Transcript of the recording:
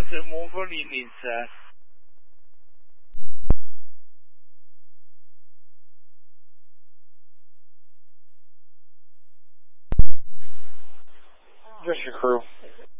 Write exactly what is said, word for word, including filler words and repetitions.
是蒙佛零零三。 Just your crew.